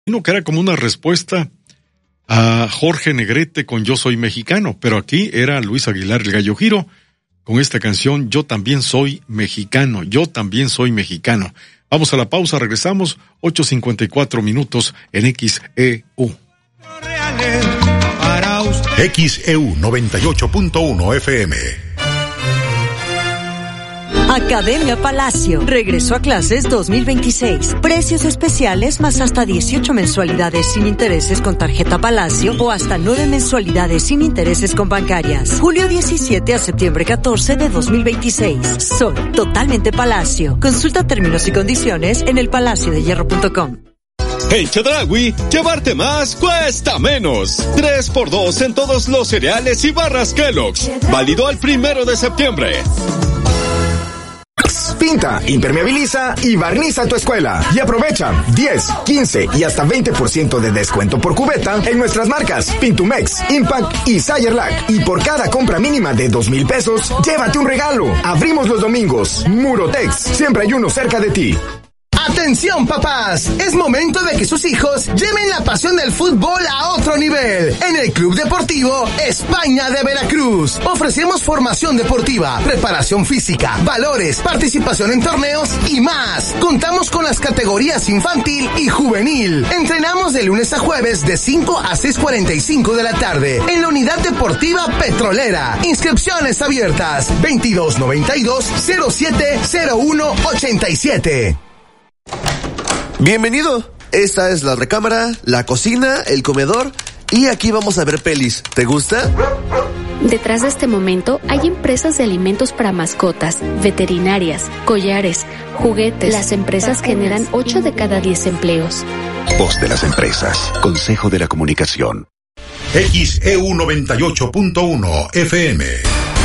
Que era como una respuesta a Jorge Negrete con Yo Soy Mexicano, pero aquí era Luis Aguilar el Gallo Giro con esta canción Yo También Soy Mexicano, Yo También Soy Mexicano. Vamos a la pausa, regresamos, 8:54 minutos en XEU. XEU 98.1 FM. Academia Palacio. Regreso a clases 2026. Precios especiales más hasta 18 mensualidades sin intereses con tarjeta Palacio o hasta 9 mensualidades sin intereses con bancarias. Julio 17 a septiembre 14 de 2026. Sol totalmente Palacio. Consulta términos y condiciones en elpalaciodehierro.com. En Chedraui, llevarte más cuesta menos. 3x2 en todos los cereales y barras Kellogg's. Válido al 1 de septiembre. Pinta, impermeabiliza y barniza tu escuela. Y aprovecha 10, 15 y hasta 20% de descuento por cubeta en nuestras marcas Pintumex, Impact y Sayerlac. Y por cada compra mínima de 2,000 pesos, llévate un regalo. Abrimos los domingos. Murotex, siempre hay uno cerca de ti. ¡Atención, papás! Es momento de que sus hijos lleven la pasión del fútbol a otro nivel. En el Club Deportivo España de Veracruz ofrecemos formación deportiva, preparación física, valores, participación en torneos y más. Contamos con las categorías infantil y juvenil. Entrenamos de lunes a jueves de 5 a 6:45 de la tarde en la Unidad Deportiva Petrolera. Inscripciones abiertas 2292-070187. Bienvenido, esta es la recámara, la cocina, el comedor y aquí vamos a ver pelis. ¿Te gusta? Detrás de este momento hay empresas de alimentos para mascotas, veterinarias, collares, juguetes. Las empresas generan 8 de cada 10 empleos. Voz de las empresas, Consejo de la Comunicación. XEU 98.1 FM.